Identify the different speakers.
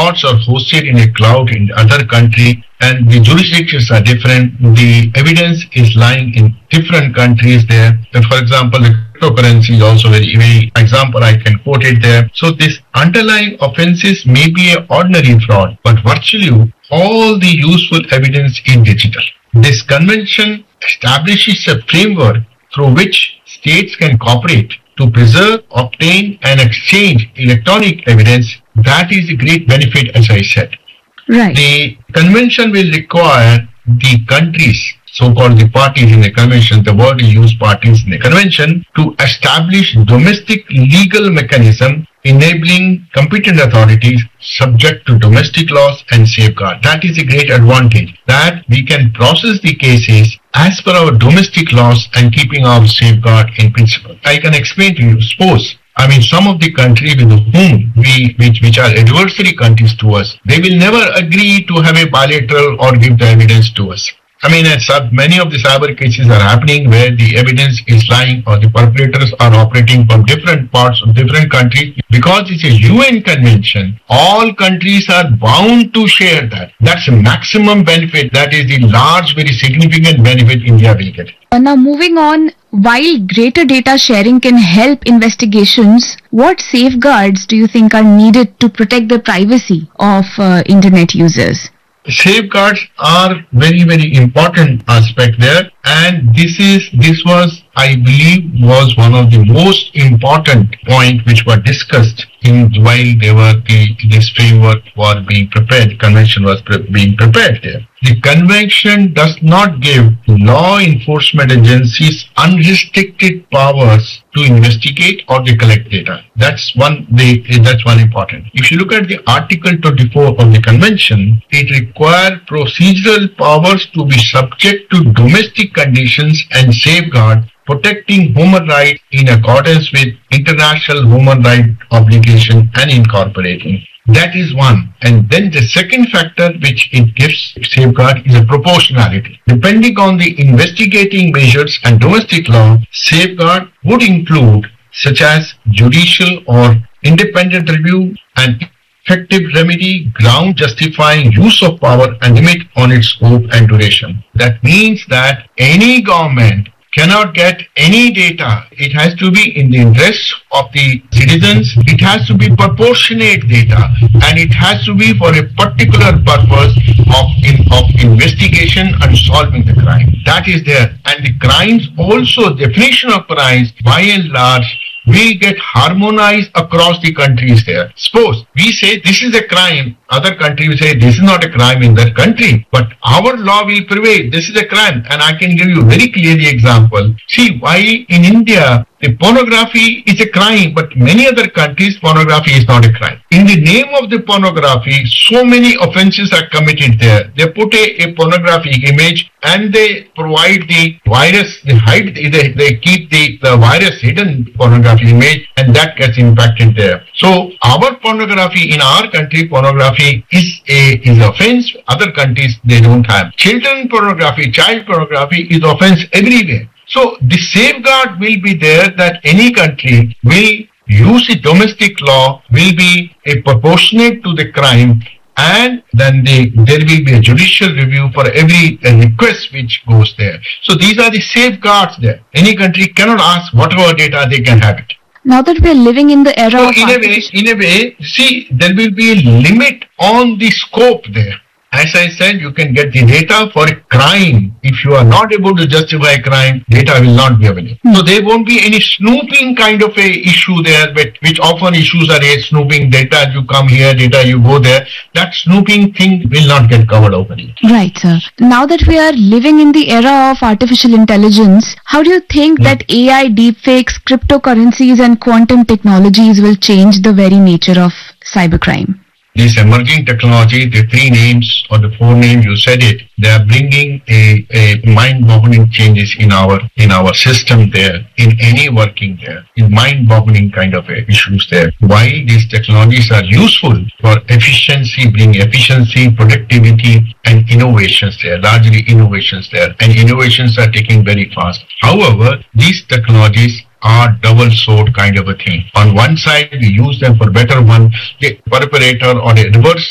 Speaker 1: records are hosted in a cloud in other country and the jurisdictions are different, the evidence is lying in different countries there. And for example, the cryptocurrency is also very example I can quote it there. So this underlying offenses may be an ordinary fraud, but virtually all the useful evidence is digital. This convention establishes a framework through which states can cooperate to preserve, obtain and exchange electronic evidence. That is a great benefit, as I said.
Speaker 2: Right.
Speaker 1: The convention will require the countries, so-called the parties in the convention, the word is used parties in the convention, to establish domestic legal mechanism enabling competent authorities subject to domestic laws and safeguard. That is a great advantage, that we can process the cases as per our domestic laws and keeping our safeguard in principle. I can explain to you. Suppose, some of the countries with whom which are adversary countries to us, they will never agree to have a bilateral or give the evidence to us. Many of the cyber cases are happening where the evidence is lying or the perpetrators are operating from different parts of different countries. Because it's a UN convention, all countries are bound to share that. That's a maximum benefit. That is the large, very significant benefit India will get.
Speaker 2: Now moving on, while greater data sharing can help investigations, what safeguards do you think are needed to protect the privacy of internet users?
Speaker 1: Safeguards are very, very important aspect there, and this was, I believe, was one of the most important point which were discussed while this framework was being prepared. The convention was being prepared there. The convention does not give law enforcement agencies unrestricted powers to investigate or to collect data. That's one important. If you look at the Article 24 of the convention, it requires procedural powers to be subject to domestic conditions and safeguard protecting human rights in accordance with international human rights obligation and incorporating. That is one. And then the second factor which it gives safeguard is a proportionality. Depending on the investigating measures and domestic law, safeguard would include such as judicial or independent review and effective remedy, ground justifying use of power and limit on its scope and duration. That means that any government cannot get any data. It has to be in the interest of the citizens. It has to be proportionate data, and it has to be for a particular purpose of investigation and solving the crime. That is there. And the crimes also, definition of crimes by and large will get harmonized across the countries there. Suppose we say this is a crime, other country will say this is not a crime in that country, but our law will prevail. This is a crime, and I can give you very clearly example. See, why in India the pornography is a crime, but many other countries pornography is not a crime. In the name of the pornography, so many offenses are committed there. They put a pornographic image and they provide the virus, they keep the virus hidden pornography image, and that gets impacted there. So our pornography in our country, pornography is offense. Other countries they don't have. Children pornography, child pornography is offense everywhere. So the safeguard will be there that any country will use the domestic law, will be proportionate to the crime, and then there will be a judicial review for every request which goes there. So these are the safeguards there. Any country cannot ask whatever data they can have it.
Speaker 2: Now that we are living in the era
Speaker 1: so
Speaker 2: of
Speaker 1: in a way, see, there will be a limit on the scope there. As I said, you can get the data for a crime. If you are not able to justify a crime, data will not be available. So there won't be any snooping kind of a issue there, which often issues are snooping data, you come here, data, you go there. That snooping thing will not get covered openly.
Speaker 2: Right, sir. Now that we are living in the era of artificial intelligence, how do you think that AI, deepfakes, cryptocurrencies and quantum technologies will change the very nature of cybercrime?
Speaker 1: This emerging technology, the three names or the four names you said it, they are bringing a mind-boggling changes in our system there, in any working there, in mind-boggling kind of issues there. While these technologies are useful for efficiency, bring efficiency, productivity and innovations there, largely innovations there, and innovations are taking very fast. However, these technologies are double-sword kind of a thing. On one side, we use them for better one, the perpetrator or the reverse